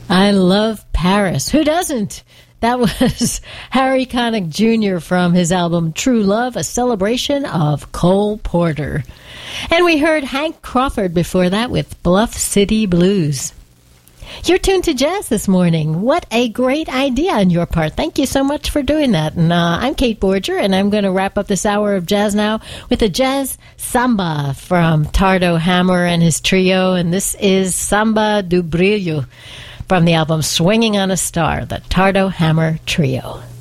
I love Paris. Who doesn't? That was Harry Connick Jr. from his album True Love, a celebration of Cole Porter. And we heard Hank Crawford before that with Bluff City Blues. You're tuned to jazz this morning. What a great idea on your part. Thank you so much for doing that. And I'm Kate Borger, and I'm going to wrap up this hour of jazz now with a jazz samba from Tardo Hammer and his trio. And this is Samba do Brilho from the album Swinging on a Star, the Tardo Hammer Trio.